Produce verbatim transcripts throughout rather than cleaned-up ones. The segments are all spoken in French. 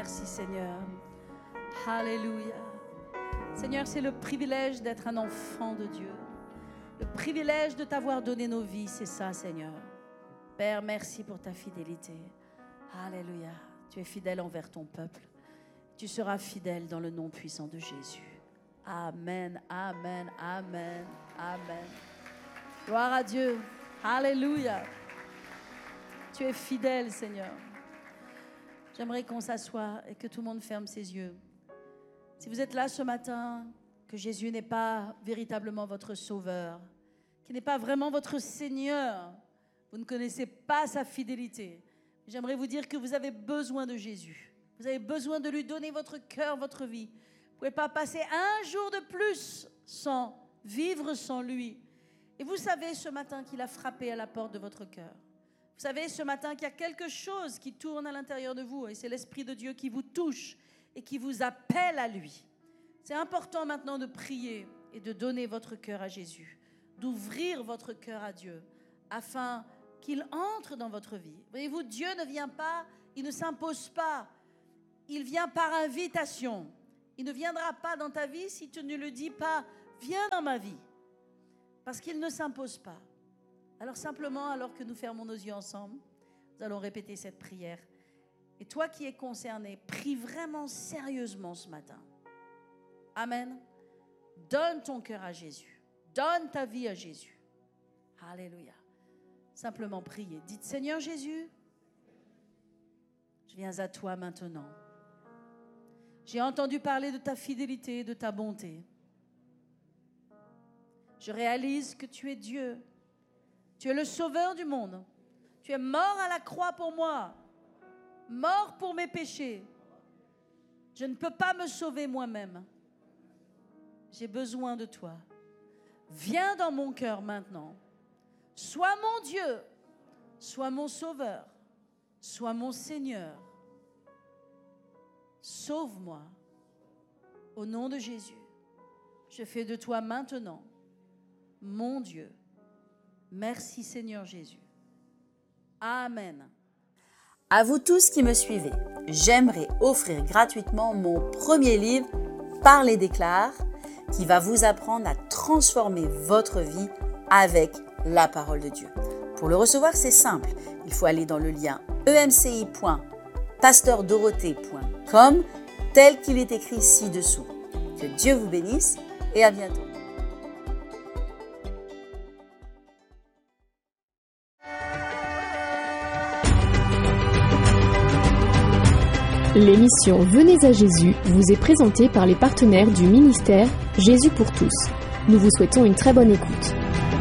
Merci Seigneur. Alléluia. Seigneur, c'est le privilège d'être un enfant de Dieu. Le privilège de t'avoir donné nos vies, c'est ça Seigneur. Père, merci pour ta fidélité. Alléluia. Tu es fidèle envers ton peuple. Tu seras fidèle dans le nom puissant de Jésus. Amen, amen, amen, amen. Gloire à Dieu. Alléluia. Tu es fidèle, Seigneur. J'aimerais qu'on s'assoie et que tout le monde ferme ses yeux. Si vous êtes là ce matin, que Jésus n'est pas véritablement votre sauveur, qu'il n'est pas vraiment votre Seigneur, vous ne connaissez pas sa fidélité, j'aimerais vous dire que vous avez besoin de Jésus. Vous avez besoin de lui donner votre cœur, votre vie. Vous ne pouvez pas passer un jour de plus sans vivre sans lui. Et vous savez ce matin qu'il a frappé à la porte de votre cœur. Vous savez ce matin qu'il y a quelque chose qui tourne à l'intérieur de vous et c'est l'Esprit de Dieu qui vous touche et qui vous appelle à lui. C'est important maintenant de prier et de donner votre cœur à Jésus, d'ouvrir votre cœur à Dieu afin qu'il entre dans votre vie. Voyez-vous, Dieu ne vient pas, il ne s'impose pas, il vient par invitation. Il ne viendra pas dans ta vie si tu ne lui dis pas « Viens dans ma vie ». Parce qu'il ne s'impose pas. Alors simplement, alors que nous fermons nos yeux ensemble, nous allons répéter cette prière. Et toi qui es concerné, prie vraiment sérieusement ce matin. Amen. Donne ton cœur à Jésus. Donne ta vie à Jésus. Alléluia. Simplement priez. Dites, Seigneur Jésus, je viens à toi maintenant. J'ai entendu parler de ta fidélité et de ta bonté. Je réalise que tu es Dieu. Tu es le sauveur du monde. Tu es mort à la croix pour moi. Mort pour mes péchés. Je ne peux pas me sauver moi-même. J'ai besoin de toi. Viens dans mon cœur maintenant. Sois mon Dieu. Sois mon sauveur. Sois mon Seigneur. Sauve-moi. Au nom de Jésus, je fais de toi maintenant mon Dieu. Merci Seigneur Jésus. Amen. À vous tous qui me suivez, j'aimerais offrir gratuitement mon premier livre, Parler déclare, qui va vous apprendre à transformer votre vie avec la parole de Dieu. Pour le recevoir, c'est simple. Il faut aller dans le lien e m c i point pasteur dorothée point com tel qu'il est écrit ci-dessous. Que Dieu vous bénisse et à bientôt. L'émission Venez à Jésus vous est présentée par les partenaires du ministère Jésus pour tous. Nous vous souhaitons une très bonne écoute.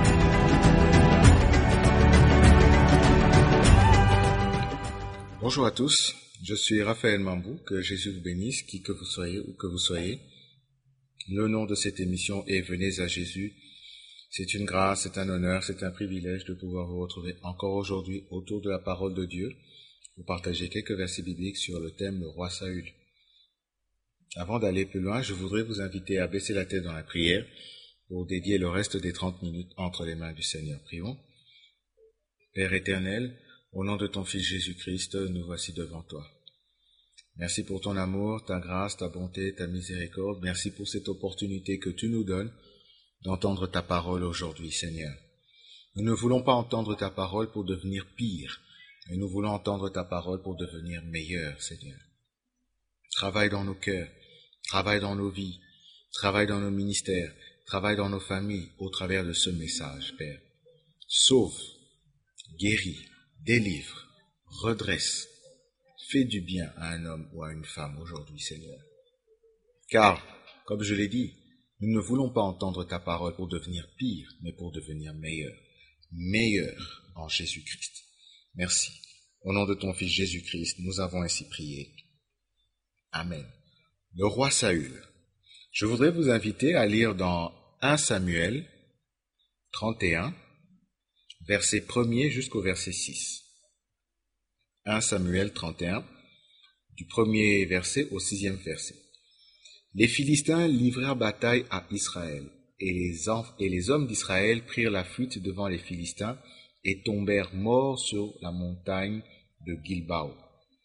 Bonjour à tous, je suis Raphaël Mambou, que Jésus vous bénisse, qui que vous soyez ou que vous soyez. Le nom de cette émission est Venez à Jésus. C'est une grâce, c'est un honneur, c'est un privilège de pouvoir vous retrouver encore aujourd'hui autour de la parole de Dieu, pour partager quelques versets bibliques sur le thème le roi Saül. Avant d'aller plus loin, je voudrais vous inviter à baisser la tête dans la prière pour dédier le reste des trente minutes entre les mains du Seigneur. Prions. Père éternel, au nom de ton Fils Jésus-Christ, nous voici devant toi. Merci pour ton amour, ta grâce, ta bonté, ta miséricorde. Merci pour cette opportunité que tu nous donnes d'entendre ta parole aujourd'hui, Seigneur. Nous ne voulons pas entendre ta parole pour devenir pire, mais nous voulons entendre ta parole pour devenir meilleur, Seigneur. Travaille dans nos cœurs, travaille dans nos vies, travaille dans nos ministères, travaille dans nos familles au travers de ce message, Père. Sauve, guéris, délivre, redresse, fais du bien à un homme ou à une femme aujourd'hui, Seigneur. Car, comme je l'ai dit, nous ne voulons pas entendre ta parole pour devenir pire, mais pour devenir meilleur. Meilleur en Jésus-Christ. Merci. Au nom de ton Fils Jésus-Christ, nous avons ainsi prié. Amen. Le roi Saül. Je voudrais vous inviter à lire dans premier Samuel trente et un, verset premier jusqu'au verset six. premier Samuel trente et un, du premier verset au sixième verset. Les Philistins livrèrent bataille à Israël, et les, enf- et les hommes d'Israël prirent la fuite devant les Philistins et tombèrent morts sur la montagne de Gilbao.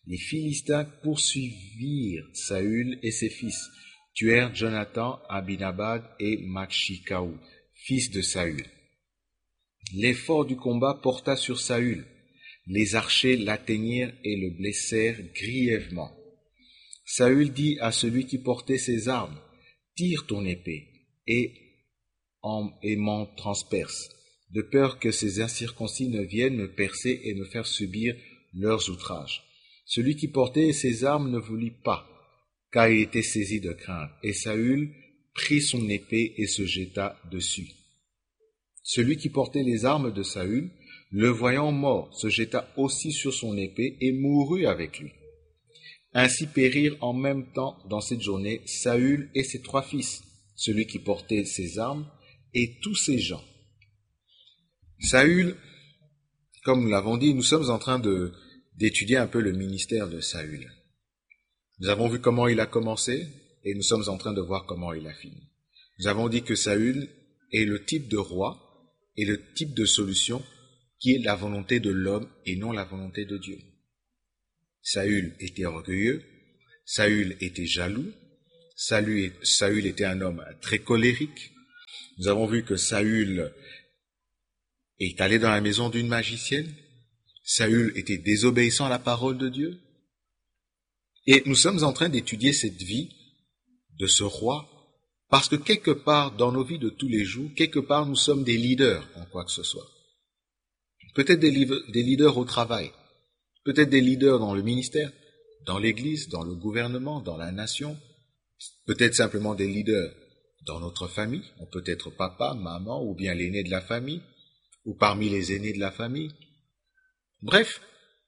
les Philistins poursuivirent Saül et ses fils, tuèrent Jonathan, Abinadab et Makshikaou, fils de Saül. L'effort du combat porta sur Saül. Les archers l'atteignirent et le blessèrent grièvement. Saül dit à celui qui portait ses armes, « Tire ton épée et, en, et m'en transperce, de peur que ces incirconcis ne viennent me percer et me faire subir leurs outrages. » Celui qui portait ses armes ne voulut pas, car il était saisi de crainte, et Saül prit son épée et se jeta dessus. Celui qui portait les armes de Saül, le voyant mort, se jeta aussi sur son épée et mourut avec lui. Ainsi périrent en même temps dans cette journée Saül et ses trois fils, celui qui portait ses armes et tous ses gens. Saül, comme nous l'avons dit, nous sommes en train de d'étudier un peu le ministère de Saül. Nous avons vu comment il a commencé et nous sommes en train de voir comment il a fini. Nous avons dit que Saül est le type de roi et le type de solution qui est la volonté de l'homme et non la volonté de Dieu. Saül était orgueilleux, Saül était jaloux, Saül, Saül était un homme très colérique. Nous avons vu que Saül est allé dans la maison d'une magicienne. Saül était désobéissant à la parole de Dieu. Et nous sommes en train d'étudier cette vie de ce roi, parce que quelque part dans nos vies de tous les jours, quelque part nous sommes des leaders en quoi que ce soit. Peut-être des, des leaders au travail, peut-être des leaders dans le ministère, dans l'église, dans le gouvernement, dans la nation, peut-être simplement des leaders dans notre famille, on peut être papa, maman, ou bien l'aîné de la famille, ou parmi les aînés de la famille. Bref,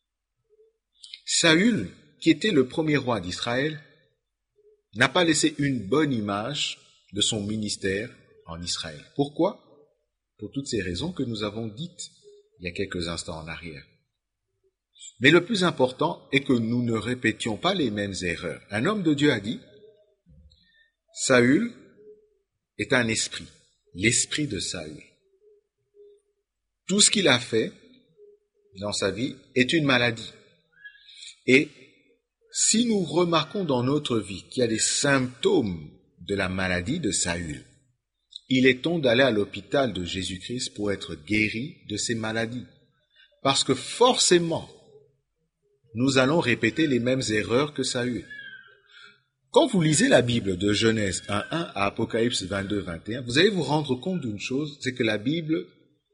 Saül, qui était le premier roi d'Israël, n'a pas laissé une bonne image de son ministère en Israël. Pourquoi? Pour toutes ces raisons que nous avons dites il y a quelques instants en arrière. Mais le plus important est que nous ne répétions pas les mêmes erreurs. Un homme de Dieu a dit, Saül est un esprit, l'esprit de Saül. Tout ce qu'il a fait dans sa vie est une maladie. Et si nous remarquons dans notre vie qu'il y a des symptômes de la maladie de Saül, il est temps d'aller à l'hôpital de Jésus-Christ pour être guéri de ces maladies. Parce que forcément, nous allons répéter les mêmes erreurs que Saül. Quand vous lisez la Bible de Genèse un un à Apocalypse vingt-deux vingt et un, vous allez vous rendre compte d'une chose, c'est que la Bible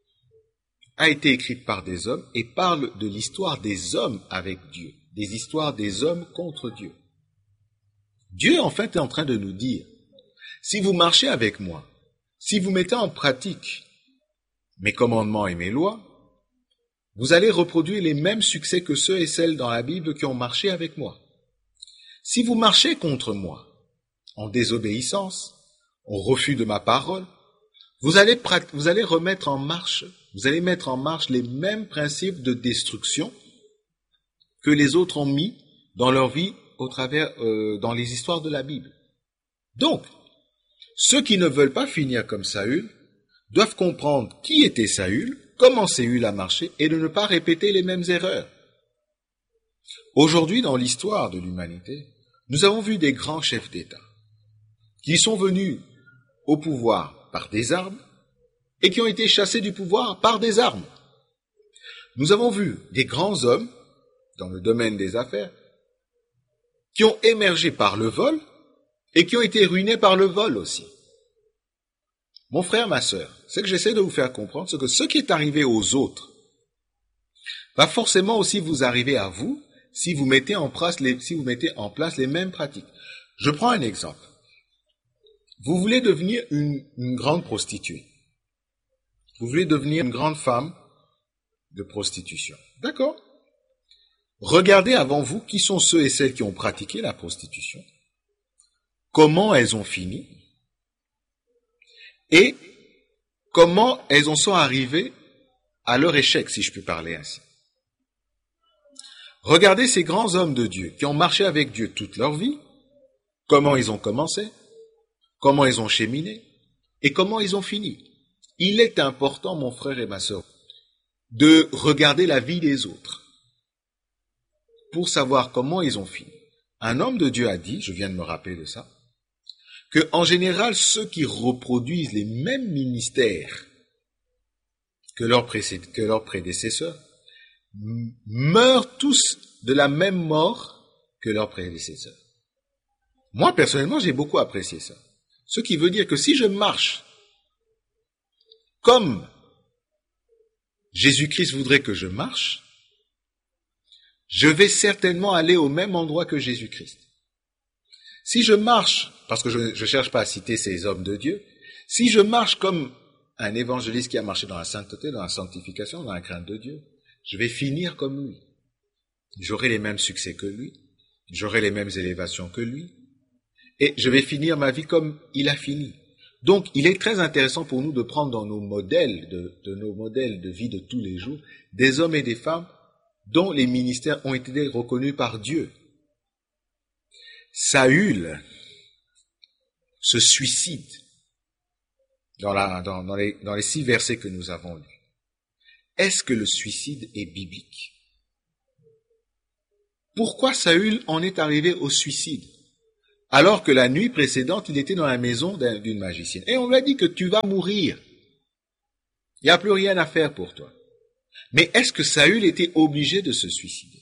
a été écrite par des hommes et parle de l'histoire des hommes avec Dieu, des histoires des hommes contre Dieu. Dieu, en fait, est en train de nous dire, si vous marchez avec moi, si vous mettez en pratique mes commandements et mes lois, vous allez reproduire les mêmes succès que ceux et celles dans la Bible qui ont marché avec moi. Si vous marchez contre moi, en désobéissance, en refus de ma parole, vous allez, vous allez remettre en marche, vous allez mettre en marche les mêmes principes de destruction que les autres ont mis dans leur vie au travers, euh, dans les histoires de la Bible. Donc, ceux qui ne veulent pas finir comme Saül doivent comprendre qui était Saül, comment Saül a marché et de ne pas répéter les mêmes erreurs. Aujourd'hui, dans l'histoire de l'humanité, nous avons vu des grands chefs d'État qui sont venus au pouvoir par des armes et qui ont été chassés du pouvoir par des armes. Nous avons vu des grands hommes dans le domaine des affaires qui ont émergé par le vol et qui ont été ruinés par le vol aussi. Mon frère, ma sœur, ce que j'essaie de vous faire comprendre, c'est que ce qui est arrivé aux autres va forcément aussi vous arriver à vous si vous mettez en place les, si vous mettez en place les mêmes pratiques. Je prends un exemple. Vous voulez devenir une, une grande prostituée. Vous voulez devenir une grande femme de prostitution. D'accord? Regardez avant vous qui sont ceux et celles qui ont pratiqué la prostitution, comment elles ont fini et comment elles en sont arrivées à leur échec, si je puis parler ainsi. Regardez ces grands hommes de Dieu qui ont marché avec Dieu toute leur vie, comment ils ont commencé, comment ils ont cheminé et comment ils ont fini. Il est important, mon frère et ma sœur, de regarder la vie des autres. pour savoir comment ils ont fini. Un homme de Dieu a dit, je viens de me rappeler de ça, que en général, ceux qui reproduisent les mêmes ministères que leurs, précé- que leurs prédécesseurs m- meurent tous de la même mort que leurs prédécesseurs. Moi, personnellement, j'ai beaucoup apprécié ça. Ce qui veut dire que si je marche comme Jésus-Christ voudrait que je marche, je vais certainement aller au même endroit que Jésus-Christ. Si je marche, parce que je ne cherche pas à citer ces hommes de Dieu, si je marche comme un évangéliste qui a marché dans la sainteté, dans la sanctification, dans la crainte de Dieu, je vais finir comme lui. J'aurai les mêmes succès que lui, j'aurai les mêmes élévations que lui, et je vais finir ma vie comme il a fini. Donc, il est très intéressant pour nous de prendre dans nos modèles, de, de nos modèles de vie de tous les jours, des hommes et des femmes dont les ministères ont été reconnus par Dieu. Saül se suicide dans, la, dans, dans, les, dans les six versets que nous avons lus. Est-ce que le suicide est biblique? Pourquoi Saül en est arrivé au suicide? Alors que la nuit précédente, il était dans la maison d'une magicienne. Et on lui a dit que tu vas mourir. Il n'y a plus rien à faire pour toi. Mais est-ce que Saül était obligé de se suicider?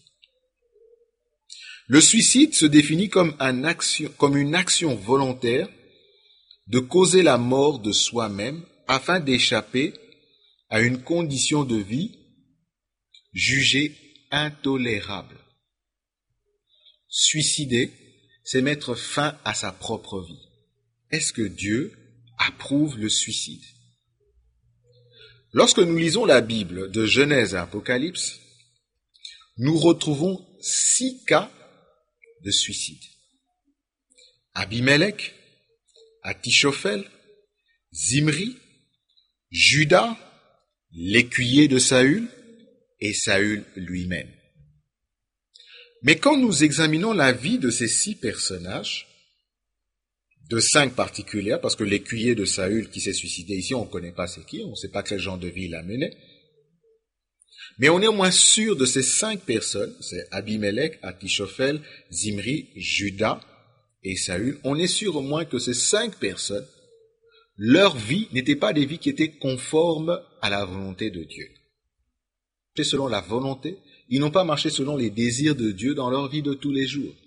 Le suicide se définit comme, un action, comme une action volontaire de causer la mort de soi-même afin d'échapper à une condition de vie jugée intolérable. Suicider, c'est mettre fin à sa propre vie. Est-ce que Dieu approuve le suicide? Lorsque nous lisons la Bible de Genèse à Apocalypse, nous retrouvons six cas de suicide. Abimelech, Atichophel, Zimri, Judas, l'écuyer de Saül et Saül lui-même. Mais quand nous examinons la vie de ces six personnages, de cinq particuliers, parce que l'écuyer de Saül qui s'est suicidé ici, on ne connaît pas c'est qui, on ne sait pas quel genre de vie il a mené, mais on est au moins sûr de ces cinq personnes, c'est Abimelech, Atichophel, Zimri, Judas et Saül, on est sûr au moins que ces cinq personnes, leur vie n'était pas des vies qui étaient conformes à la volonté de Dieu. C'est selon la volonté. Ils n'ont pas marché selon les désirs de Dieu dans leur vie de tous les jours.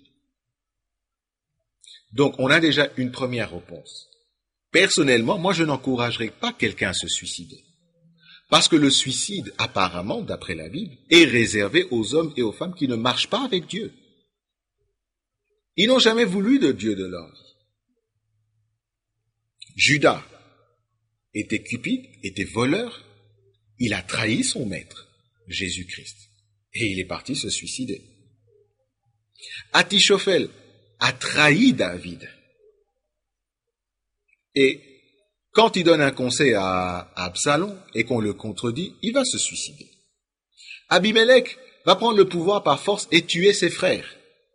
Donc, on a déjà une première réponse. Personnellement, moi, je n'encouragerais pas quelqu'un à se suicider. Parce que le suicide, apparemment, d'après la Bible, est réservé aux hommes et aux femmes qui ne marchent pas avec Dieu. Ils n'ont jamais voulu de Dieu de leur vie. Judas était cupide, était voleur. Il a trahi son maître, Jésus-Christ. Et il est parti se suicider. Atichophel a trahi David. Et quand il donne un conseil à Absalom et qu'on le contredit, il va se suicider. Abimelech va prendre le pouvoir par force et tuer ses frères.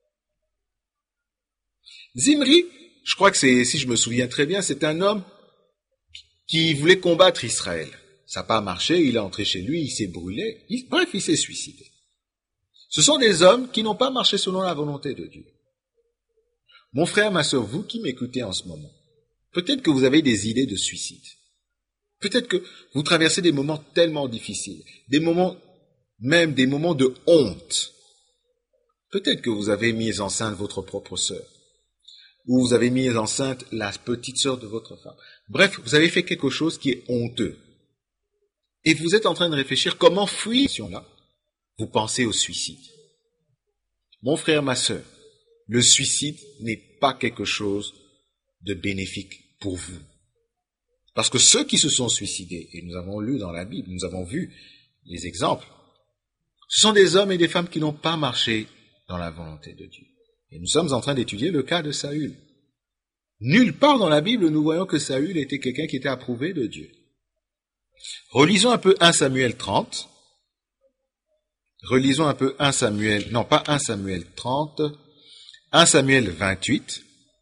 Zimri, je crois que c'est, si je me souviens très bien, c'est un homme qui voulait combattre Israël. Ça n'a pas marché, il est entré chez lui, il s'est brûlé. Il, bref, il s'est suicidé. Ce sont des hommes qui n'ont pas marché selon la volonté de Dieu. Mon frère, ma sœur, vous qui m'écoutez en ce moment, peut-être que vous avez des idées de suicide. Peut-être que vous traversez des moments tellement difficiles, des moments, même des moments de honte. Peut-être que vous avez mis enceinte votre propre sœur, ou vous avez mis enceinte la petite sœur de votre femme. Bref, vous avez fait quelque chose qui est honteux. Et vous êtes en train de réfléchir comment fuir là. Vous pensez au suicide. Mon frère, ma sœur, le suicide n'est pas quelque chose de bénéfique pour vous. Parce que ceux qui se sont suicidés, et nous avons lu dans la Bible, nous avons vu les exemples, ce sont des hommes et des femmes qui n'ont pas marché dans la volonté de Dieu. Et nous sommes en train d'étudier le cas de Saül. Nulle part dans la Bible nous voyons que Saül était quelqu'un qui était approuvé de Dieu. Relisons un peu un Samuel trente. Relisons un peu un Samuel, non pas un Samuel trente, un Samuel vingt-huit.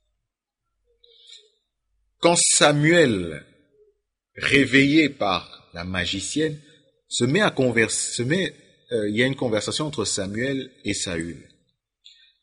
Quand Samuel, réveillé par la magicienne, se met à converser, se met, euh, il y a une conversation entre Samuel et Saül.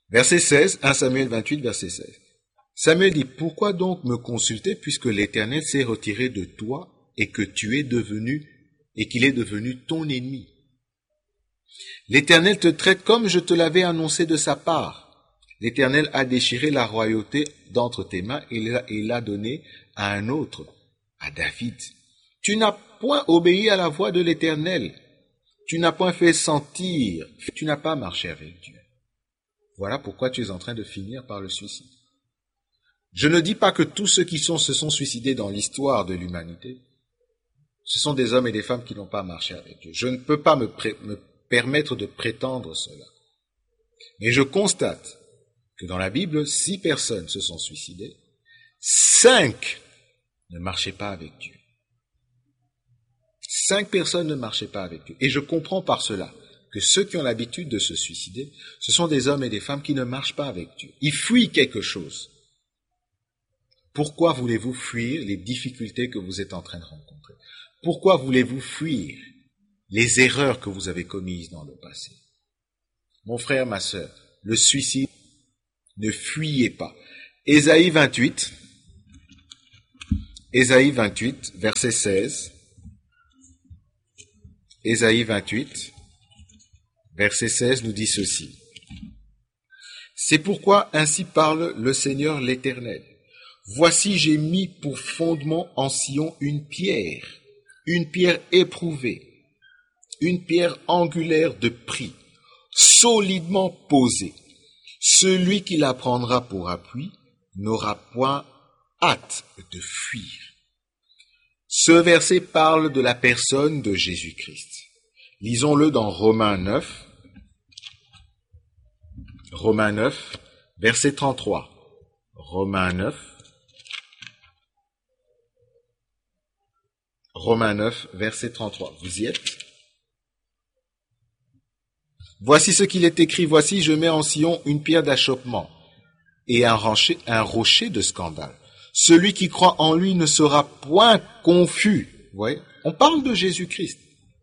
Verset seize, premier Samuel vingt-huit, verset seize. Samuel dit, pourquoi donc me consulter puisque l'Éternel s'est retiré de toi et que tu es devenu, et qu'il est devenu ton ennemi? L'Éternel te traite comme je te l'avais annoncé de sa part. L'Éternel a déchiré la royauté d'entre tes mains et l'a, et l'a donnée à un autre, à David. Tu n'as point obéi à la voix de l'Éternel. Tu n'as point fait sentir, tu n'as pas marché avec Dieu. Voilà pourquoi tu es en train de finir par le suicide. Je ne dis pas que tous ceux qui sont, se sont suicidés dans l'histoire de l'humanité, ce sont des hommes et des femmes qui n'ont pas marché avec Dieu. Je ne peux pas me, pré- me permettre de prétendre cela. Mais je constate que dans la Bible, six personnes se sont suicidées, cinq ne marchaient pas avec Dieu. Cinq personnes ne marchaient pas avec Dieu. Et je comprends par cela que ceux qui ont l'habitude de se suicider, ce sont des hommes et des femmes qui ne marchent pas avec Dieu. Ils fuient quelque chose. Pourquoi voulez-vous fuir les difficultés que vous êtes en train de rencontrer? Pourquoi voulez-vous fuir les erreurs que vous avez commises dans le passé? Mon frère, ma sœur, le suicide, ne fuyez pas. Ésaïe vingt-huit, Ésaïe vingt-huit, verset seize. Ésaïe vingt-huit, verset seize nous dit ceci. C'est pourquoi ainsi parle le Seigneur l'Éternel. Voici, j'ai mis pour fondement en Sion une pierre, une pierre éprouvée, une pierre angulaire de prix, solidement posée. Celui qui la prendra pour appui n'aura point hâte de fuir. Ce verset parle de la personne de Jésus-Christ. Lisons-le dans Romains neuf, Romains neuf, verset trente-trois. Romains neuf, Romains neuf, verset trente-trois. Vous y êtes? Voici ce qu'il est écrit. Voici, je mets en Sion une pierre d'achoppement et un rocher, un rocher de scandale. Celui qui croit en lui ne sera point confus. Vous voyez? On parle de Jésus-Christ.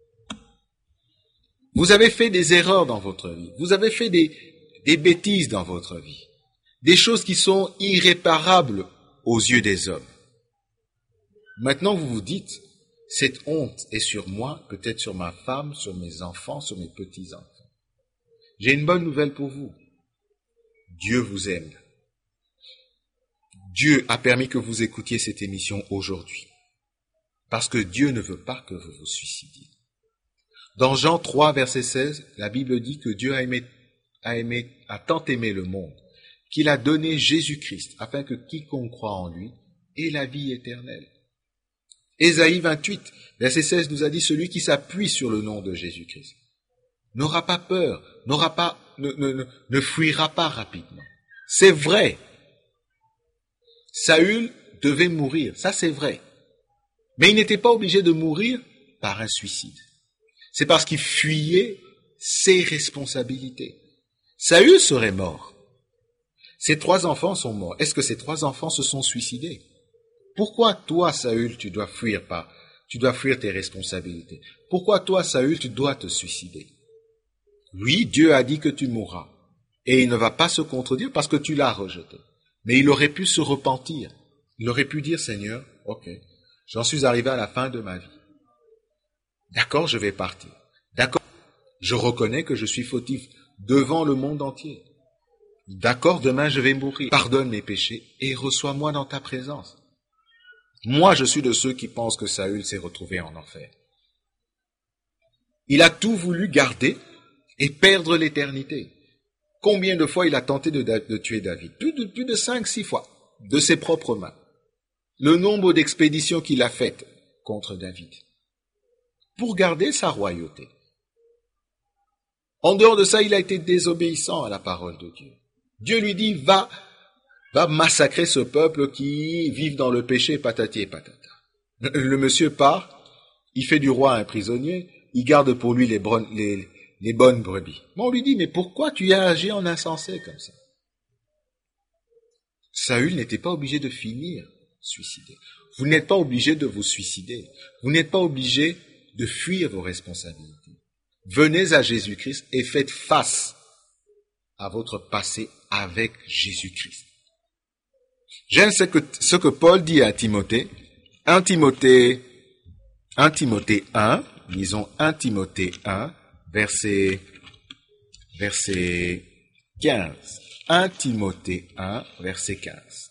Vous avez fait des erreurs dans votre vie. Vous avez fait des, des bêtises dans votre vie. Des choses qui sont irréparables aux yeux des hommes. Maintenant, vous vous dites, cette honte est sur moi, peut-être sur ma femme, sur mes enfants, sur mes petits-enfants. J'ai une bonne nouvelle pour vous. Dieu vous aime. Dieu a permis que vous écoutiez cette émission aujourd'hui. Parce que Dieu ne veut pas que vous vous suicidiez. Dans Jean trois, verset seize, la Bible dit que Dieu a aimé, a aimé, a tant aimé le monde, qu'il a donné Jésus-Christ, afin que quiconque croit en lui ait la vie éternelle. Ésaïe vingt-huit, verset seize nous a dit, celui qui s'appuie sur le nom de Jésus-Christ n'aura pas peur, n'aura pas, ne, ne, ne, ne fuira pas rapidement. C'est vrai. Saül devait mourir, ça c'est vrai. Mais il n'était pas obligé de mourir par un suicide. C'est parce qu'il fuyait ses responsabilités. Saül serait mort. Ses trois enfants sont morts. Est-ce que ces trois enfants se sont suicidés? Pourquoi toi, Saül, tu dois fuir pas, tu dois fuir tes responsabilités? Pourquoi toi, Saül, tu dois te suicider? Oui, Dieu a dit que tu mourras. Et il ne va pas se contredire parce que tu l'as rejeté. Mais il aurait pu se repentir. Il aurait pu dire, Seigneur, ok, j'en suis arrivé à la fin de ma vie. D'accord, je vais partir. D'accord, je reconnais que je suis fautif devant le monde entier. D'accord, demain je vais mourir. Pardonne mes péchés et reçois-moi dans ta présence. Moi, je suis de ceux qui pensent que Saül s'est retrouvé en enfer. Il a tout voulu garder et perdre l'éternité. Combien de fois il a tenté de, de tuer David? Plus de, plus de cinq, six fois, de ses propres mains. Le nombre d'expéditions qu'il a faites contre David, pour garder sa royauté. En dehors de ça, il a été désobéissant à la parole de Dieu. Dieu lui dit, va, va massacrer ce peuple qui vit dans le péché, patati et patata. Le monsieur part, il fait du roi un prisonnier, il garde pour lui les, bron- les, les bonnes brebis. Mais on lui dit, mais pourquoi tu as agi en insensé comme ça? Saül n'était pas obligé de finir suicidé. Vous n'êtes pas obligé de vous suicider. Vous n'êtes pas obligé de fuir vos responsabilités. Venez à Jésus-Christ et faites face à votre passé avec Jésus-Christ. J'aime ce que, ce que Paul dit à Timothée. un Timothée, un Timothée un, lisons un Timothée un, verset, verset quinze. un Timothée un, verset quinze.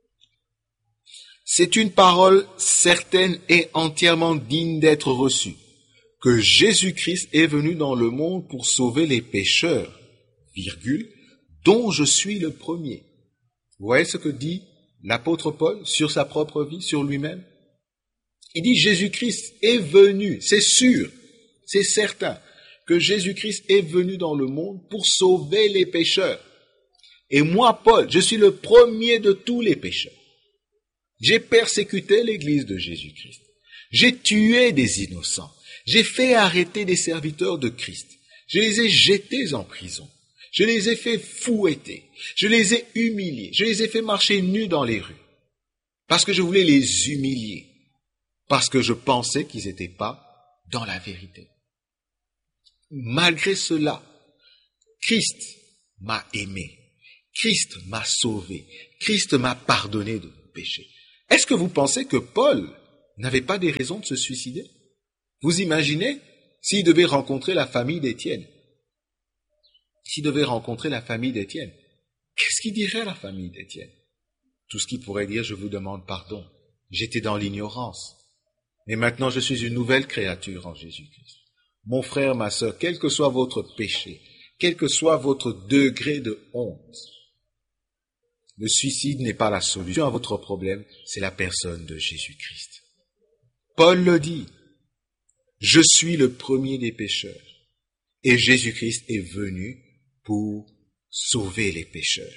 C'est une parole certaine et entièrement digne d'être reçue, que Jésus-Christ est venu dans le monde pour sauver les pécheurs, virgule, dont je suis le premier. Vous voyez ce que dit l'apôtre Paul sur sa propre vie, sur lui-même? Il dit Jésus-Christ est venu, c'est sûr, c'est certain, que Jésus-Christ est venu dans le monde pour sauver les pécheurs. Et moi, Paul, je suis le premier de tous les pécheurs. J'ai persécuté l'église de Jésus-Christ. J'ai tué des innocents. J'ai fait arrêter des serviteurs de Christ. Je les ai jetés en prison. Je les ai fait fouetter. Je les ai humiliés. Je les ai fait marcher nus dans les rues. Parce que je voulais les humilier. Parce que je pensais qu'ils n'étaient pas dans la vérité. Malgré cela, Christ m'a aimé. Christ m'a sauvé. Christ m'a pardonné de mes péchés. Est-ce que vous pensez que Paul n'avait pas des raisons de se suicider? Vous imaginez s'il devait rencontrer la famille d'Étienne? S'il devait rencontrer la famille d'Étienne, qu'est-ce qu'il dirait à la famille d'Étienne? Tout ce qu'il pourrait dire, je vous demande pardon. J'étais dans l'ignorance. Mais maintenant, je suis une nouvelle créature en Jésus-Christ. Mon frère, ma sœur, quel que soit votre péché, quel que soit votre degré de honte, le suicide n'est pas la solution à votre problème, c'est la personne de Jésus-Christ. Paul le dit, je suis le premier des pécheurs et Jésus-Christ est venu pour sauver les pécheurs.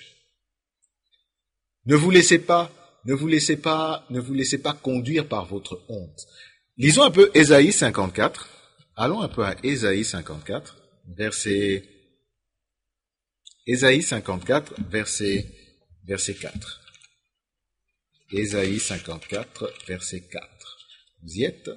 Ne vous laissez pas, ne vous laissez pas, ne vous laissez pas conduire par votre honte. Lisons un peu Ésaïe cinquante-quatre. Allons un peu à Ésaïe cinquante-quatre, verset, Ésaïe cinquante-quatre, verset, verset quatre. Ésaïe cinquante-quatre, verset quatre. Vous y êtes?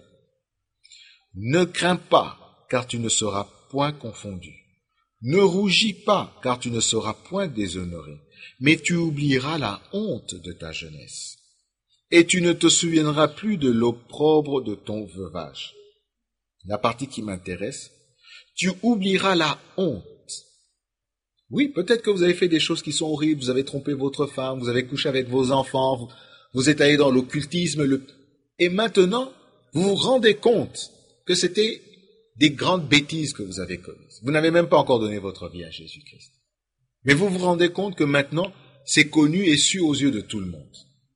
Ne crains pas, car tu ne seras point confondu. Ne rougis pas, car tu ne seras point déshonoré, mais tu oublieras la honte de ta jeunesse. Et tu ne te souviendras plus de l'opprobre de ton veuvage. La partie qui m'intéresse, tu oublieras la honte. Oui, peut-être que vous avez fait des choses qui sont horribles, vous avez trompé votre femme, vous avez couché avec vos enfants, vous, vous êtes allé dans l'occultisme, le... et maintenant, vous vous rendez compte que c'était des grandes bêtises que vous avez commises. Vous n'avez même pas encore donné votre vie à Jésus-Christ. Mais vous vous rendez compte que maintenant, c'est connu et su aux yeux de tout le monde.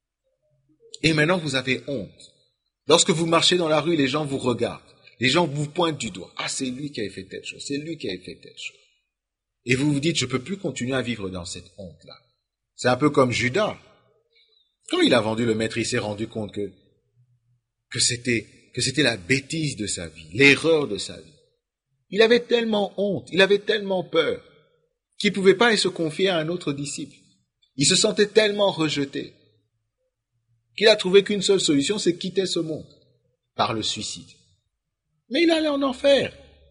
Et maintenant, vous avez honte. Lorsque vous marchez dans la rue, les gens vous regardent. Les gens vous pointent du doigt. Ah, c'est lui qui avait fait telle chose. C'est lui qui avait fait telle chose. Et vous vous dites, je ne peux plus continuer à vivre dans cette honte-là. C'est un peu comme Judas. Quand il a vendu le maître, il s'est rendu compte que, que c'était, que c'était la bêtise de sa vie, l'erreur de sa vie. Il avait tellement honte, il avait tellement peur, qu'il ne pouvait pas aller se confier à un autre disciple. Il se sentait tellement rejeté, qu'il a trouvé qu'une seule solution, c'est quitter ce monde, par le suicide. Mais il allait en enfer.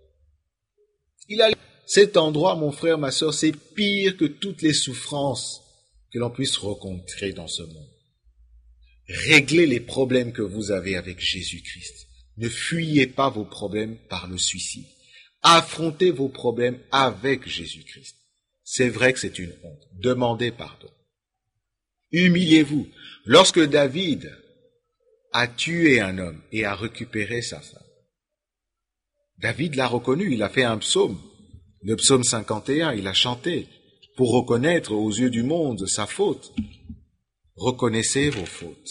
Il allait... Cet endroit, mon frère, ma sœur, c'est pire que toutes les souffrances que l'on puisse rencontrer dans ce monde. Réglez les problèmes que vous avez avec Jésus-Christ. Ne fuyez pas vos problèmes par le suicide. Affrontez vos problèmes avec Jésus-Christ. C'est vrai que c'est une honte. Demandez pardon. Humiliez-vous. Lorsque David a tué un homme et a récupéré sa femme, David l'a reconnu, il a fait un psaume. Le psaume cinquante et un, il a chanté pour reconnaître aux yeux du monde sa faute. Reconnaissez vos fautes.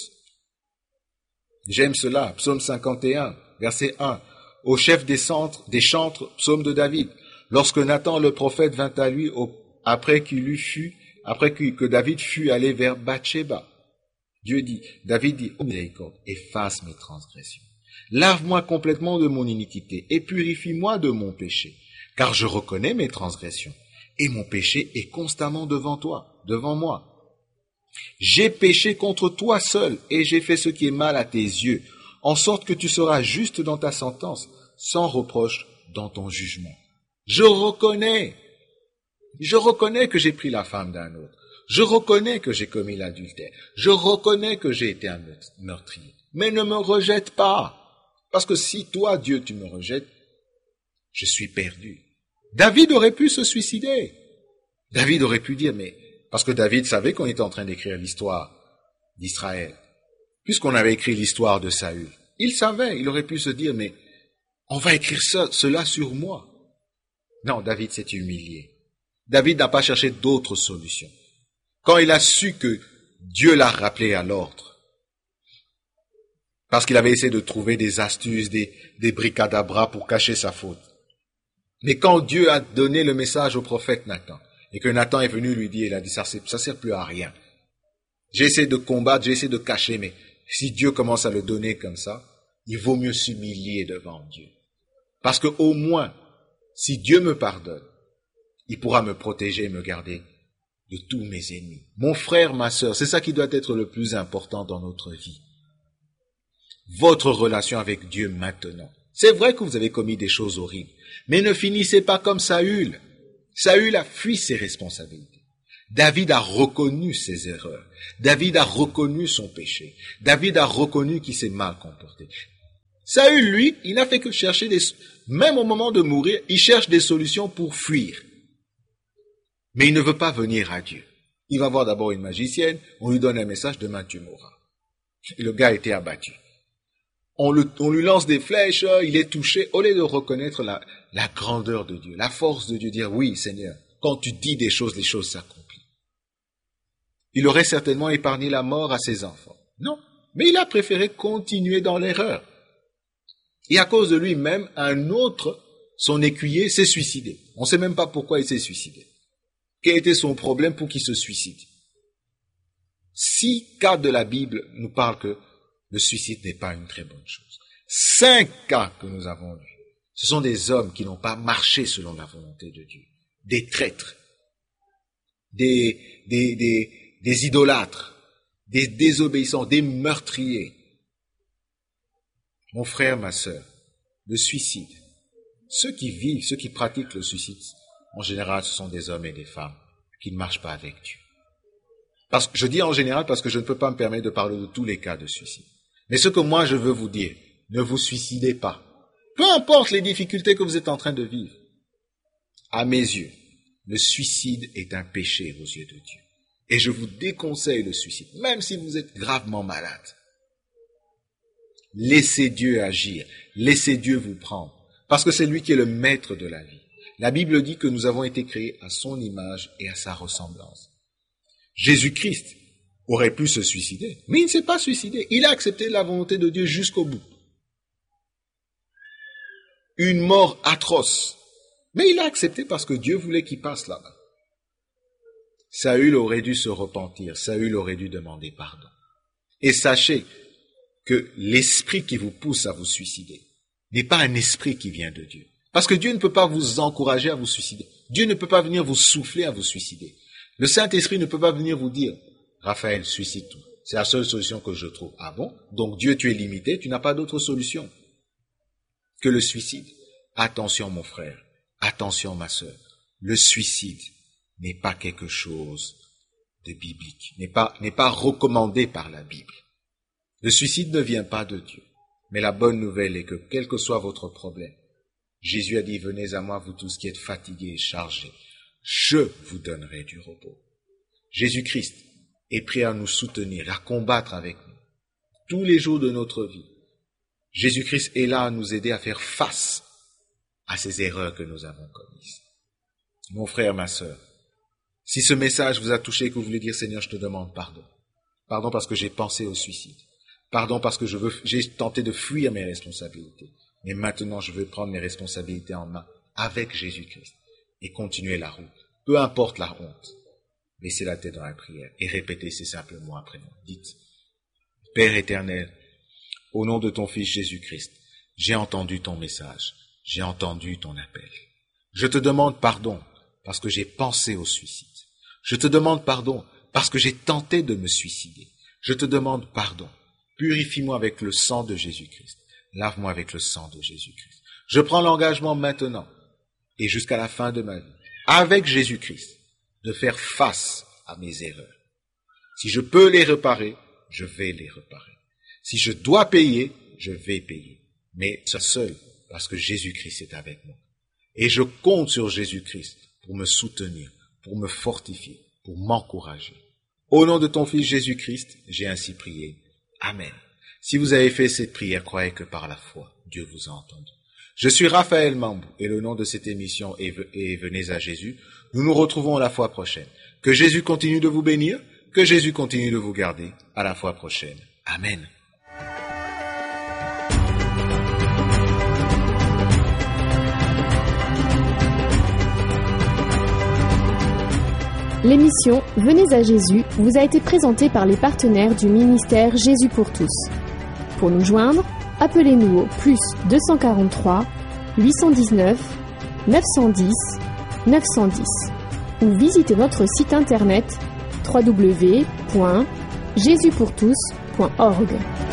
J'aime cela, psaume cinquante et un, verset un. Au chef des centres, des chantres, psaume de David. Lorsque Nathan le prophète vint à lui au, après qu'il eut fut, après que, que David fut allé vers Bathsheba, Dieu dit, David dit, ô miséricorde, efface mes transgressions. Lave-moi complètement de mon iniquité et purifie-moi de mon péché, car je reconnais mes transgressions et mon péché est constamment devant toi, devant moi. J'ai péché contre toi seul et j'ai fait ce qui est mal à tes yeux, en sorte que tu seras juste dans ta sentence, sans reproche dans ton jugement. Je reconnais Je reconnais que j'ai pris la femme d'un autre. Je reconnais que j'ai commis l'adultère. Je reconnais que j'ai été un meurtrier. Mais ne me rejette pas. Parce que si toi, Dieu, tu me rejettes, je suis perdu. David aurait pu se suicider. David aurait pu dire, mais... Parce que David savait qu'on était en train d'écrire l'histoire d'Israël. Puisqu'on avait écrit l'histoire de Saül. Il savait, il aurait pu se dire, mais on va écrire ça, cela sur moi. Non, David s'est humilié. David n'a pas cherché d'autres solutions. Quand il a su que Dieu l'a rappelé à l'ordre, parce qu'il avait essayé de trouver des astuces, des, des bricadabras pour cacher sa faute. Mais quand Dieu a donné le message au prophète Nathan, et que Nathan est venu lui dire, il a dit, ça ne sert plus à rien. J'ai essayé de combattre, j'ai essayé de cacher, mais si Dieu commence à le donner comme ça, il vaut mieux s'humilier devant Dieu. Parce que au moins, si Dieu me pardonne, il pourra me protéger et me garder de tous mes ennemis. Mon frère, ma sœur, c'est ça qui doit être le plus important dans notre vie. Votre relation avec Dieu maintenant. C'est vrai que vous avez commis des choses horribles, mais ne finissez pas comme Saül. Saül a fui ses responsabilités. David a reconnu ses erreurs. David a reconnu son péché. David a reconnu qu'il s'est mal comporté. Saül, lui, il n'a fait que chercher des... Même au moment de mourir, il cherche des solutions pour fuir. Mais il ne veut pas venir à Dieu. Il va voir d'abord une magicienne, on lui donne un message, demain tu mourras. Et le gars a été abattu. On, le, on lui lance des flèches, il est touché, au lieu de reconnaître la, la grandeur de Dieu, la force de Dieu, dire oui Seigneur, quand tu dis des choses, les choses s'accomplissent. Il aurait certainement épargné la mort à ses enfants. Non, mais il a préféré continuer dans l'erreur. Et à cause de lui-même, un autre, son écuyer, s'est suicidé. On ne sait même pas pourquoi il s'est suicidé. Quel était son problème pour qu'il se suicide? Six cas de la Bible nous parlent que le suicide n'est pas une très bonne chose. Cinq cas que nous avons lus, ce sont des hommes qui n'ont pas marché selon la volonté de Dieu. Des traîtres, des, des, des, des idolâtres, des désobéissants, des meurtriers. Mon frère, ma sœur, le suicide, ceux qui vivent, ceux qui pratiquent le suicide, en général, ce sont des hommes et des femmes qui ne marchent pas avec Dieu. Parce que, je dis en général parce que je ne peux pas me permettre de parler de tous les cas de suicide. Mais ce que moi je veux vous dire, ne vous suicidez pas. Peu importe les difficultés que vous êtes en train de vivre. À mes yeux, le suicide est un péché aux yeux de Dieu. Et je vous déconseille le suicide, même si vous êtes gravement malade. Laissez Dieu agir, laissez Dieu vous prendre, parce que c'est lui qui est le maître de la vie. La Bible dit que nous avons été créés à son image et à sa ressemblance. Jésus-Christ aurait pu se suicider, mais il ne s'est pas suicidé. Il a accepté la volonté de Dieu jusqu'au bout. Une mort atroce, mais il a accepté parce que Dieu voulait qu'il passe là-bas. Saül aurait dû se repentir, Saül aurait dû demander pardon. Et sachez que l'esprit qui vous pousse à vous suicider n'est pas un esprit qui vient de Dieu. Parce que Dieu ne peut pas vous encourager à vous suicider. Dieu ne peut pas venir vous souffler à vous suicider. Le Saint-Esprit ne peut pas venir vous dire, Raphaël, suicide-toi. C'est la seule solution que je trouve. Ah bon? Donc Dieu, tu es limité, tu n'as pas d'autre solution que le suicide. Attention mon frère, attention ma sœur. Le suicide n'est pas quelque chose de biblique, n'est pas, n'est pas recommandé par la Bible. Le suicide ne vient pas de Dieu. Mais la bonne nouvelle est que, quel que soit votre problème, Jésus a dit, venez à moi, vous tous qui êtes fatigués et chargés, je vous donnerai du repos. Jésus-Christ est prêt à nous soutenir, à combattre avec nous, tous les jours de notre vie. Jésus-Christ est là à nous aider à faire face à ces erreurs que nous avons commises. Mon frère, ma sœur, si ce message vous a touché et que vous voulez dire, Seigneur, je te demande pardon. Pardon parce que j'ai pensé au suicide. Pardon parce que je veux, j'ai tenté de fuir mes responsabilités. Mais maintenant, je veux prendre mes responsabilités en main avec Jésus-Christ et continuer la route. Peu importe la honte. Laissez la tête dans la prière et répétez ces simples mots après moi. Dites, Père éternel, au nom de ton Fils Jésus-Christ, j'ai entendu ton message, j'ai entendu ton appel. Je te demande pardon parce que j'ai pensé au suicide. Je te demande pardon parce que j'ai tenté de me suicider. Je te demande pardon. Purifie-moi avec le sang de Jésus-Christ. Lave-moi avec le sang de Jésus-Christ. Je prends l'engagement maintenant et jusqu'à la fin de ma vie avec Jésus-Christ, de faire face à mes erreurs. Si je peux les réparer, je vais les réparer. Si je dois payer, je vais payer. Mais ça seul, parce que Jésus-Christ est avec moi. Et je compte sur Jésus-Christ pour me soutenir, pour me fortifier, pour m'encourager. Au nom de ton Fils Jésus-Christ, j'ai ainsi prié. Amen. Si vous avez fait cette prière, croyez que par la foi, Dieu vous a entendu. Je suis Raphaël Mambou et le nom de cette émission est Venez à Jésus. Nous nous retrouvons la fois prochaine. Que Jésus continue de vous bénir, que Jésus continue de vous garder. À la fois prochaine. Amen. L'émission Venez à Jésus vous a été présentée par les partenaires du ministère Jésus pour tous. Pour nous joindre, appelez-nous au plus deux cent quarante-trois, huit cent dix-neuf, neuf cent dix, neuf cent dix ou visitez notre site internet w w w point jésus pour tous point org.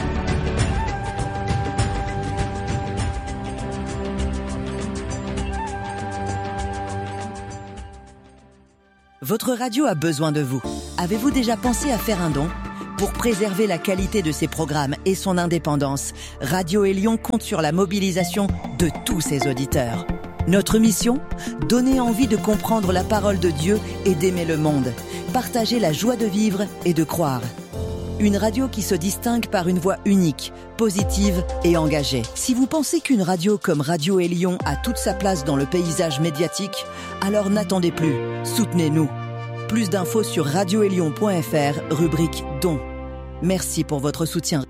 Votre radio a besoin de vous. Avez-vous déjà pensé à faire un don ? Pour préserver la qualité de ses programmes et son indépendance, Radio Élion compte sur la mobilisation de tous ses auditeurs. Notre mission ? Donner envie de comprendre la parole de Dieu et d'aimer le monde. Partager la joie de vivre et de croire. Une radio qui se distingue par une voix unique, positive et engagée. Si vous pensez qu'une radio comme Radio Élion a toute sa place dans le paysage médiatique, alors n'attendez plus, soutenez-nous. Plus d'infos sur radio élion point f r, rubrique Dons. Merci pour votre soutien.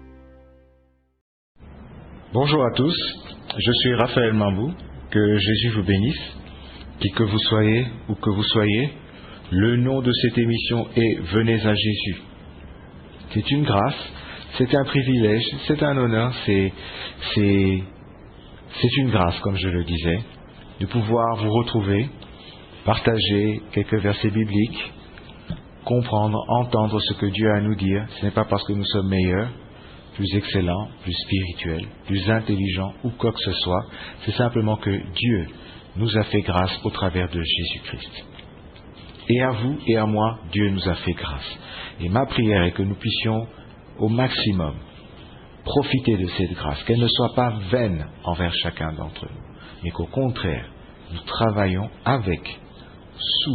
Bonjour à tous, je suis Raphaël Mambou, que Jésus vous bénisse, qui que vous soyez ou que vous soyez. Le nom de cette émission est Venez à Jésus. C'est une grâce, c'est un privilège, c'est un honneur, c'est, c'est, c'est une grâce, comme je le disais, de pouvoir vous retrouver, partager quelques versets bibliques, comprendre, entendre ce que Dieu a à nous dire. Ce n'est pas parce que nous sommes meilleurs, plus excellents, plus spirituels, plus intelligents ou quoi que ce soit. C'est simplement que Dieu nous a fait grâce au travers de Jésus-Christ. Et à vous et à moi, Dieu nous a fait grâce. Et ma prière est que nous puissions au maximum profiter de cette grâce, qu'elle ne soit pas vaine envers chacun d'entre nous, mais qu'au contraire, nous travaillons avec, sous,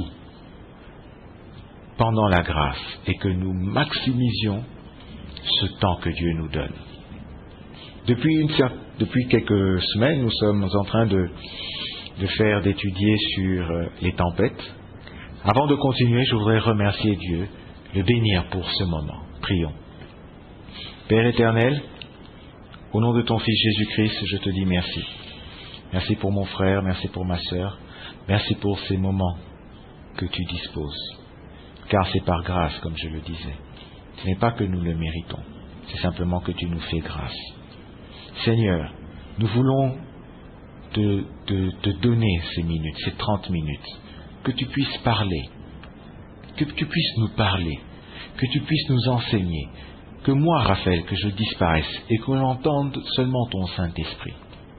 pendant la grâce, et que nous maximisions ce temps que Dieu nous donne. Depuis, une, depuis quelques semaines, nous sommes en train de, de faire, d'étudier sur les tempêtes. Avant de continuer, je voudrais remercier Dieu, le bénir pour ce moment. Prions. Père éternel, au nom de ton Fils Jésus-Christ, je te dis merci. Merci pour mon frère, merci pour ma sœur, merci pour ces moments que tu disposes. Car c'est par grâce, comme je le disais. Ce n'est pas que nous le méritons, c'est simplement que tu nous fais grâce. Seigneur, nous voulons te, te, te donner ces minutes, ces trente minutes, que tu puisses parler, que tu puisses nous parler, que tu puisses nous enseigner, que moi, Raphaël, que je disparaisse et qu'on entende seulement ton Saint-Esprit.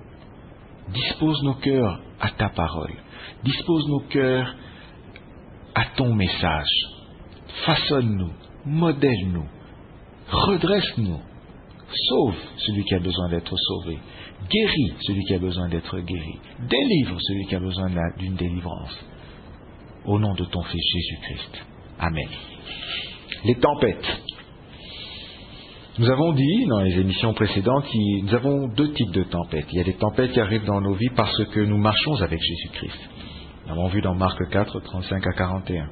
Dispose nos cœurs à ta parole, dispose nos cœurs à ton message. Façonne-nous, modèle-nous, redresse-nous, sauve celui qui a besoin d'être sauvé, guéris celui qui a besoin d'être guéri, délivre celui qui a besoin d'une délivrance. Au nom de ton Fils Jésus-Christ. Amen. Les tempêtes. Nous avons dit dans les émissions précédentes, nous avons deux types de tempêtes. Il y a des tempêtes qui arrivent dans nos vies parce que nous marchons avec Jésus-Christ. Nous l'avons vu dans Marc quatre, trente-cinq à quarante et un.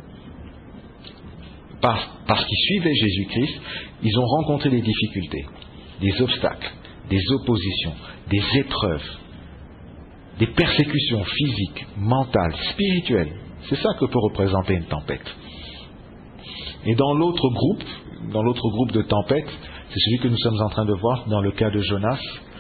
Parce, parce qu'ils suivaient Jésus-Christ, ils ont rencontré des difficultés, des obstacles, des oppositions, des épreuves, des persécutions physiques, mentales, spirituelles. C'est ça que peut représenter une tempête. Et dans l'autre groupe, dans l'autre groupe de tempêtes, c'est celui que nous sommes en train de voir dans le cas de Jonas.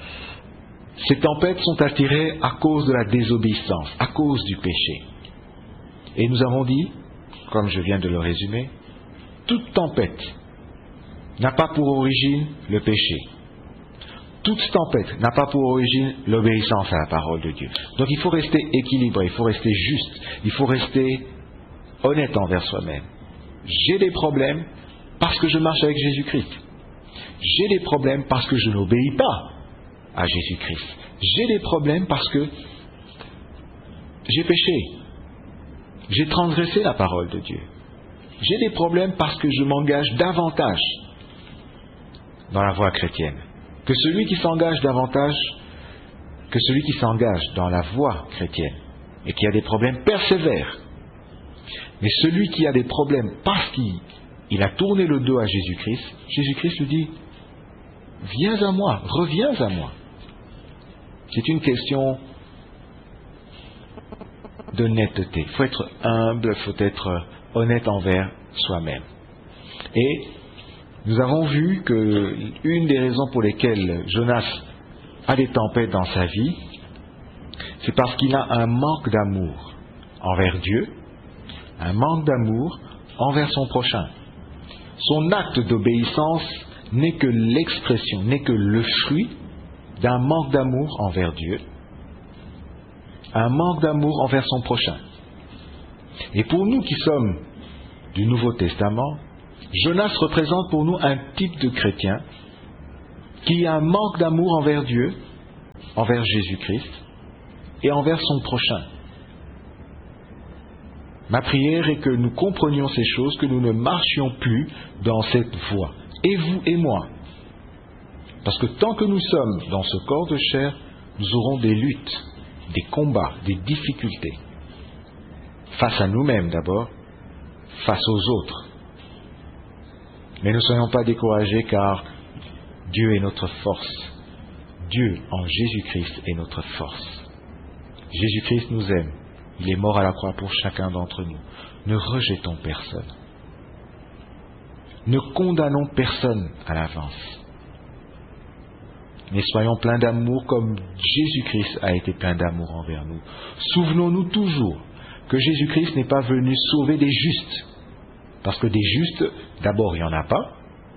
Ces tempêtes sont attirées à cause de la désobéissance, à cause du péché. Et nous avons dit, comme je viens de le résumer, toute tempête n'a pas pour origine le péché. toute tempête n'a pas pour origine l'obéissance à la parole de Dieu. Donc il faut rester équilibré, il faut rester juste, il faut rester honnête envers soi-même. J'ai des problèmes parce que je marche avec Jésus-Christ. J'ai des problèmes parce que je n'obéis pas à Jésus-Christ. J'ai des problèmes parce que j'ai péché. J'ai transgressé la parole de Dieu. J'ai des problèmes parce que je m'engage davantage dans la voie chrétienne que celui qui s'engage davantage que celui qui s'engage dans la voie chrétienne et qui a des problèmes persévère. Mais celui qui a des problèmes parce qu'il il a tourné le dos à Jésus-Christ, Jésus-Christ lui dit « Viens à moi, reviens à moi ». C'est une question d'honnêteté. Il faut être humble, il faut être honnête envers soi-même. Et nous avons vu que une des raisons pour lesquelles Jonas a des tempêtes dans sa vie, c'est parce qu'il a un manque d'amour envers Dieu, un manque d'amour envers son prochain. Son acte d'obéissance n'est que l'expression, n'est que le fruit d'un manque d'amour envers Dieu, un manque d'amour envers son prochain. Et pour nous qui sommes du Nouveau Testament, Jonas représente pour nous un type de chrétien qui a un manque d'amour envers Dieu, envers Jésus-Christ et envers son prochain. Ma prière est que nous comprenions ces choses, que nous ne marchions plus dans cette voie, et vous et moi. Parce que tant que nous sommes dans ce corps de chair, nous aurons des luttes, des combats, des difficultés. Face à nous-mêmes d'abord, face aux autres. Mais ne soyons pas découragés car Dieu est notre force. Dieu en Jésus-Christ est notre force. Jésus-Christ nous aime. Il est mort à la croix pour chacun d'entre nous. Ne rejetons personne. Ne condamnons personne à l'avance. Mais soyons pleins d'amour comme Jésus-Christ a été plein d'amour envers nous. Souvenons-nous toujours que Jésus-Christ n'est pas venu sauver des justes. Parce que des justes, d'abord, il n'y en a pas.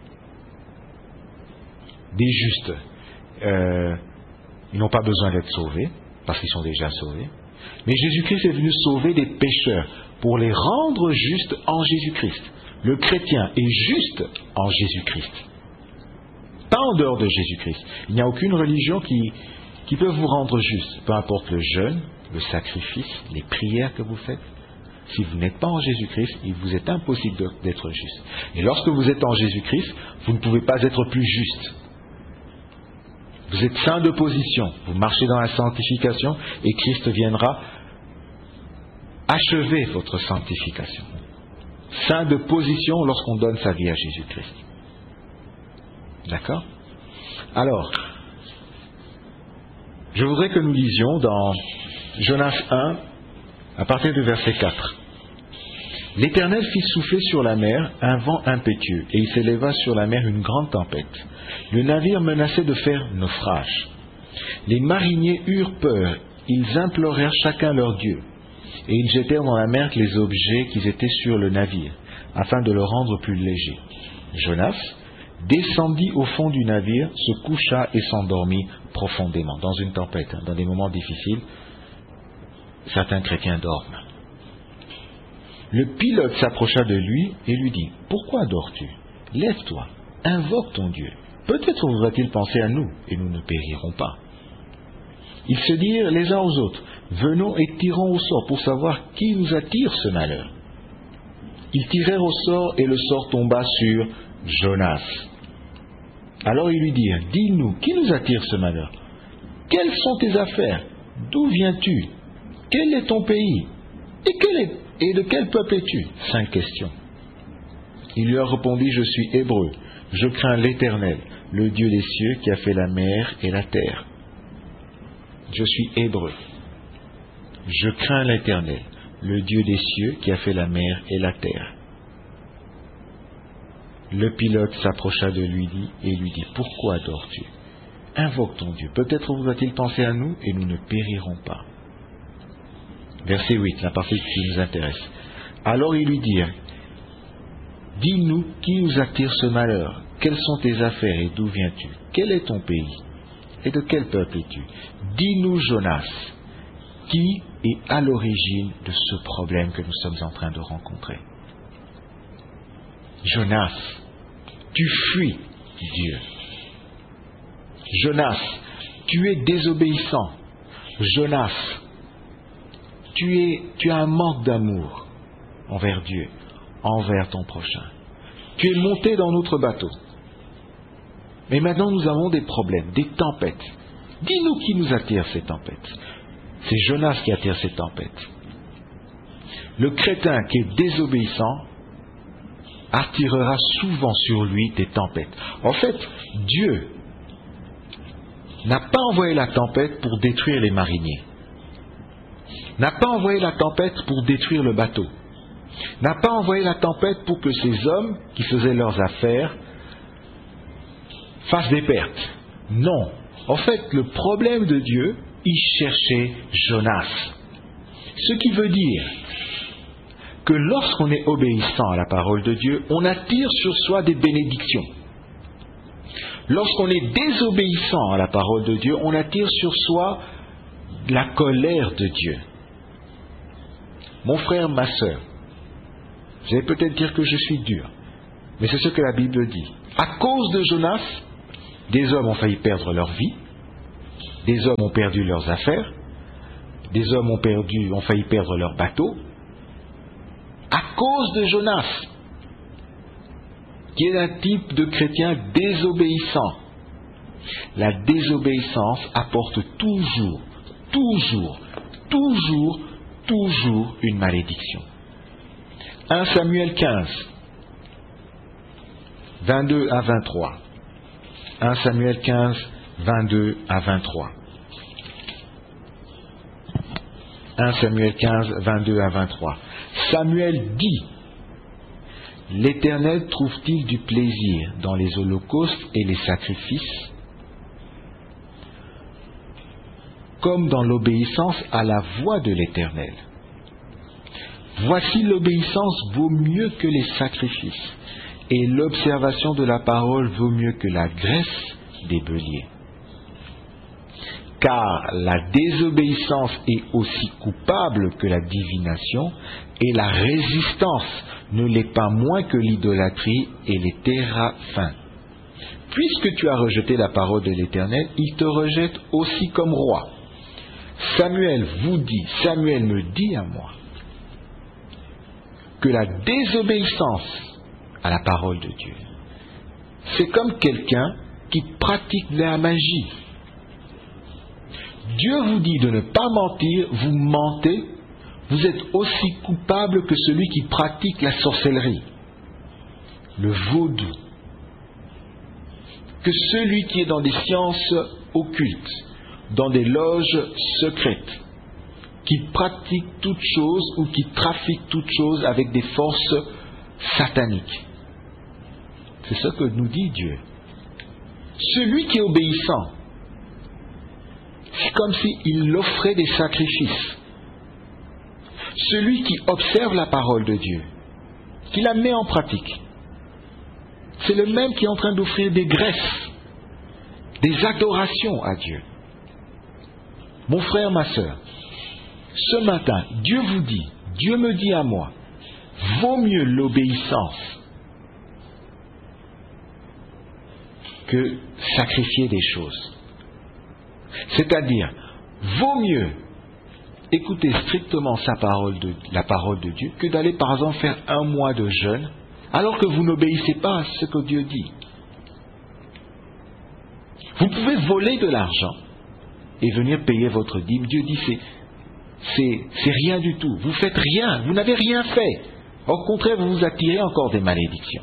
Des justes, euh, ils n'ont pas besoin d'être sauvés, parce qu'ils sont déjà sauvés. Mais Jésus-Christ est venu sauver des pécheurs pour les rendre justes en Jésus-Christ. Le chrétien est juste en Jésus-Christ. Pas en dehors de Jésus-Christ. Il n'y a aucune religion qui, qui peut vous rendre juste. Peu importe le jeûne, le sacrifice, les prières que vous faites. Si vous n'êtes pas en Jésus-Christ, il vous est impossible d'être juste. Et lorsque vous êtes en Jésus-Christ, vous ne pouvez pas être plus juste. Vous êtes saint de position, vous marchez dans la sanctification et Christ viendra achever votre sanctification. Saint de position lorsqu'on donne sa vie à Jésus-Christ. D'accord ? Alors, je voudrais que nous lisions dans Jonas un, à partir du verset quatre. L'Éternel fit souffler sur la mer un vent impétueux, et il s'éleva sur la mer une grande tempête. Le navire menaçait de faire naufrage. Les mariniers eurent peur, ils implorèrent chacun leur Dieu, et ils jetèrent dans la mer les objets qui étaient sur le navire, afin de le rendre plus léger. Jonas descendit au fond du navire, se coucha et s'endormit profondément. Dans une tempête, dans des moments difficiles, certains chrétiens dorment. Le pilote s'approcha de lui et lui dit « Pourquoi dors-tu? Lève-toi, invoque ton Dieu. Peut-être va-t-il penser à nous et nous ne périrons pas. » Ils se dirent les uns aux autres « Venons et tirons au sort pour savoir qui nous attire ce malheur. » Ils tirèrent au sort et le sort tomba sur Jonas. Alors ils lui dirent « Dis-nous, qui nous attire ce malheur? Quelles sont tes affaires? D'où viens-tu? Quel est ton pays? Et, quel est, et de quel peuple es-tu » Cinq questions. Il leur répondit « Je suis hébreu, je crains l'Éternel, le Dieu des cieux qui a fait la mer et la terre. Je suis hébreu, je crains l'Éternel, le Dieu des cieux qui a fait la mer et la terre. » Le pilote s'approcha de lui et lui dit « Pourquoi dors-tu? Invoque ton Dieu. Peut-être va-t-il penser à nous et nous ne périrons pas. » Verset huit, la partie qui nous intéresse. Alors ils lui dirent « Dis-nous qui nous attire ce malheur? Quelles sont tes affaires et d'où viens-tu? Quel est ton pays? Et de quel peuple es-tu? Dis-nous, Jonas, qui est à l'origine de ce problème que nous sommes en train de rencontrer? Jonas, tu fuis Dieu. Jonas, tu es désobéissant. Jonas, tu, es, tu as un manque d'amour envers Dieu, envers ton prochain. Tu es monté dans notre bateau. Mais maintenant nous avons des problèmes, des tempêtes. Dis-nous qui nous attire ces tempêtes. C'est Jonas qui attire ces tempêtes. Le crétin qui est désobéissant attirera souvent sur lui des tempêtes. En fait, Dieu n'a pas envoyé la tempête pour détruire les mariniers, n'a pas envoyé la tempête pour détruire le bateau, n'a pas envoyé la tempête pour que ces hommes qui faisaient leurs affaires fassent des pertes. Non. En fait, le problème de Dieu, il cherchait Jonas. Ce qui veut dire que lorsqu'on est obéissant à la parole de Dieu, on attire sur soi des bénédictions. Lorsqu'on est désobéissant à la parole de Dieu, on attire sur soi la colère de Dieu. Mon frère, ma sœur, vous allez peut-être dire que je suis dur, mais c'est ce que la Bible dit. À cause de Jonas, des hommes ont failli perdre leur vie, des hommes ont perdu leurs affaires, des hommes ont, perdu, ont failli perdre leur bateau, à cause de Jonas, qui est un type de chrétien désobéissant. La désobéissance apporte toujours, toujours, toujours, toujours une malédiction. un Samuel quinze, vingt-deux à vingt-trois. un Samuel quinze, vingt-deux à vingt-trois. un Samuel quinze, vingt-deux à vingt-trois. Samuel dit: l'Éternel trouve-t-il du plaisir dans les holocaustes et les sacrifices, comme dans l'obéissance à la voix de l'Éternel? Voici, l'obéissance vaut mieux que les sacrifices, et l'observation de la parole vaut mieux que la graisse des béliers. Car la désobéissance est aussi coupable que la divination, et la résistance ne l'est pas moins que l'idolâtrie et les téraphins. Puisque tu as rejeté la parole de l'Éternel, il te rejette aussi comme roi. Samuel vous dit, Samuel me dit à moi, que la désobéissance à la parole de Dieu, c'est comme quelqu'un qui pratique la magie. Dieu vous dit de ne pas mentir, vous mentez, vous êtes aussi coupable que celui qui pratique la sorcellerie, le vaudou, que celui qui est dans des sciences occultes, dans des loges secrètes, qui pratique toutes choses ou qui trafique toutes choses avec des forces sataniques. C'est ce que nous dit Dieu. Celui qui est obéissant, c'est comme s'il offrait des sacrifices. Celui qui observe la parole de Dieu, qui la met en pratique, c'est le même qui est en train d'offrir des graisses, des adorations à Dieu. Mon frère, ma sœur, ce matin, Dieu vous dit, Dieu me dit à moi, vaut mieux l'obéissance que sacrifier des choses. C'est-à-dire, vaut mieux écouter strictement sa parole de, la parole de Dieu que d'aller par exemple faire un mois de jeûne alors que vous n'obéissez pas à ce que Dieu dit. Vous pouvez voler de l'argent et venir payer votre dîme. Dieu dit c'est c'est, c'est rien du tout. Vous faites rien, vous n'avez rien fait. Au contraire, vous vous attirez encore des malédictions.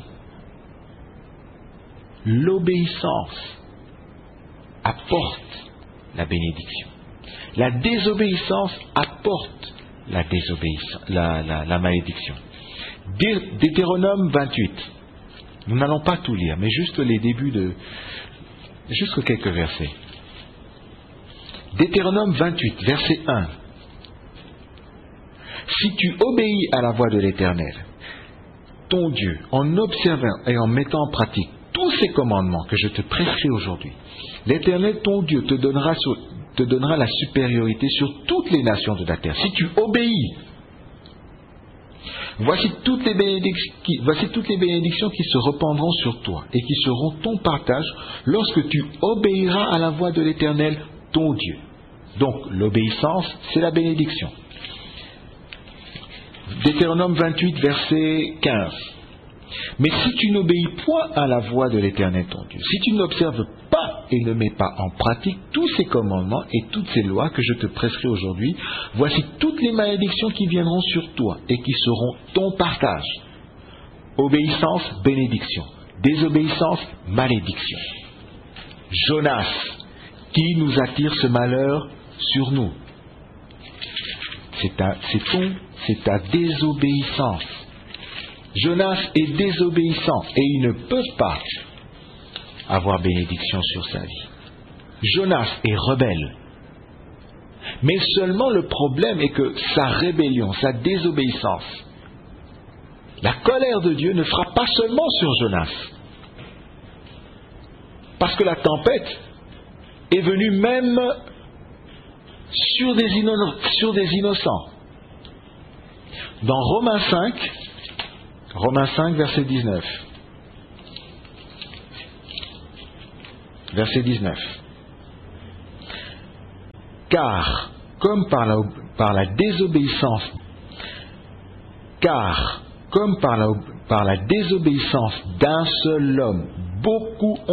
L'obéissance apporte la bénédiction. La désobéissance apporte la, désobéissance, la, la, la malédiction. Dé, Deutéronome vingt-huit. Nous n'allons pas tout lire, mais juste les débuts de... Juste quelques versets. Deutéronome vingt-huit, verset un. Si tu obéis à la voix de l'Éternel, ton Dieu, en observant et en mettant en pratique tout tous ces commandements que je te prescris aujourd'hui, l'Éternel ton Dieu te donnera, sur, te donnera la supériorité sur toutes les nations de la terre. Si tu obéis, voici toutes les bénédictions qui, voici toutes les bénédictions qui se répandront sur toi et qui seront ton partage lorsque tu obéiras à la voix de l'Éternel ton Dieu. Donc, l'obéissance, c'est la bénédiction. Deutéronome vingt-huit, verset quinze. Mais si tu n'obéis point à la voix de l'Éternel ton Dieu, si tu n'observes pas et ne mets pas en pratique tous ces commandements et toutes ces lois que je te prescris aujourd'hui, voici toutes les malédictions qui viendront sur toi et qui seront ton partage. Obéissance, bénédiction. Désobéissance, malédiction. Jonas, qui nous attire ce malheur sur nous? C'est ta, c'est ton, c'est ta désobéissance. Jonas est désobéissant et il ne peut pas avoir bénédiction sur sa vie. Jonas est rebelle. Mais seulement le problème est que sa rébellion, sa désobéissance, la colère de Dieu ne frappe pas seulement sur Jonas. Parce que la tempête est venue même sur des, inno- sur des innocents. Dans Romains cinq, Romains cinq, verset dix-neuf. Verset dix-neuf. Car, comme par la, par la désobéissance, car, comme par la, par la désobéissance d'un seul homme, beaucoup